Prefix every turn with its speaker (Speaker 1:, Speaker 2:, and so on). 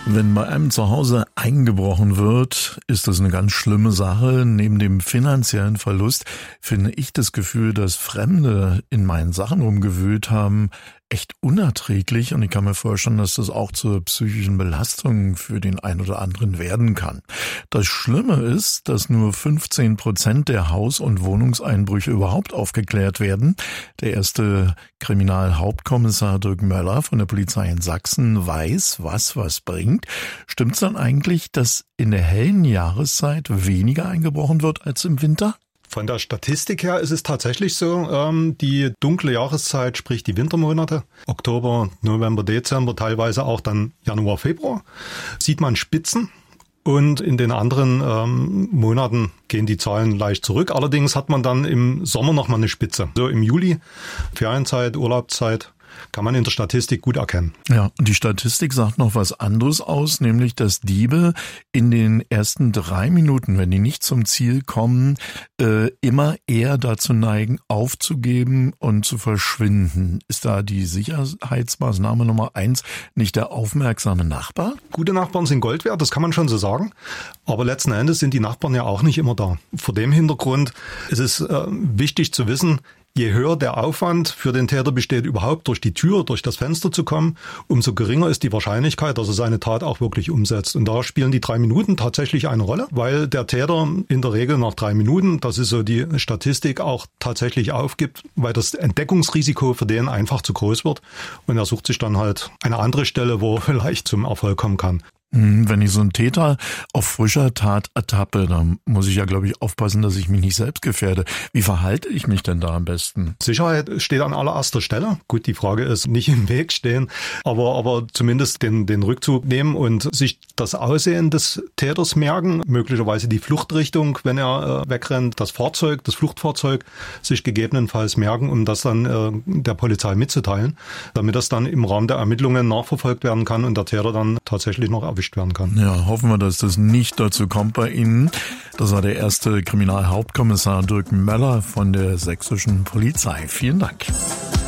Speaker 1: Wenn bei einem zu Hause eingebrochen wird, ist das eine ganz schlimme Sache. Neben dem finanziellen Verlust finde ich das Gefühl, dass Fremde in meinen Sachen rumgewühlt haben, echt unerträglich, und ich kann mir vorstellen, dass das auch zur psychischen Belastung für den einen oder anderen werden kann. Das Schlimme ist, dass nur 15% der Haus- und Wohnungseinbrüche überhaupt aufgeklärt werden. Der erste Kriminalhauptkommissar Dirk Möller von der Polizei in Sachsen weiß, was bringt. Stimmt's dann eigentlich, dass in der hellen Jahreszeit weniger eingebrochen wird als im Winter?
Speaker 2: Von der Statistik her ist es tatsächlich so, die dunkle Jahreszeit, sprich die Wintermonate, Oktober, November, Dezember, teilweise auch dann Januar, Februar, sieht man Spitzen. Und in den anderen Monaten gehen die Zahlen leicht zurück. Allerdings hat man dann im Sommer nochmal eine Spitze. So im Juli, Ferienzeit, Urlaubszeit, kann man in der Statistik gut erkennen.
Speaker 1: Ja, und die Statistik sagt noch was anderes aus, nämlich, dass Diebe in den ersten 3 Minuten, wenn die nicht zum Ziel kommen, immer eher dazu neigen, aufzugeben und zu verschwinden. Ist da die Sicherheitsmaßnahme Nummer 1 nicht der aufmerksame Nachbar?
Speaker 2: Gute Nachbarn sind Gold wert, das kann man schon so sagen. Aber letzten Endes sind die Nachbarn ja auch nicht immer da. Vor dem Hintergrund ist es wichtig zu wissen, je höher der Aufwand für den Täter besteht, überhaupt durch die Tür, durch das Fenster zu kommen, umso geringer ist die Wahrscheinlichkeit, dass er seine Tat auch wirklich umsetzt. Und da spielen die 3 Minuten tatsächlich eine Rolle, weil der Täter in der Regel nach 3 Minuten, das ist so die Statistik, auch tatsächlich aufgibt, weil das Entdeckungsrisiko für den einfach zu groß wird. Und er sucht sich dann halt eine andere Stelle, wo er vielleicht zum Erfolg kommen kann.
Speaker 1: Wenn ich so einen Täter auf frischer Tat ertappe, dann muss ich ja, glaube ich, aufpassen, dass ich mich nicht selbst gefährde. Wie verhalte ich mich denn da am besten?
Speaker 2: Sicherheit steht an allererster Stelle. Gut, die Frage ist, nicht im Weg stehen, aber zumindest den Rückzug nehmen und sich das Aussehen des Täters merken, möglicherweise die Fluchtrichtung, wenn er wegrennt, das Fluchtfahrzeug sich gegebenenfalls merken, um das dann der Polizei mitzuteilen, damit das dann im Rahmen der Ermittlungen nachverfolgt werden kann und der Täter dann tatsächlich noch erwischt werden kann.
Speaker 1: Ja, hoffen wir, dass das nicht dazu kommt bei Ihnen. Das war der erste Kriminalhauptkommissar Dirk Möller von der sächsischen Polizei. Vielen Dank.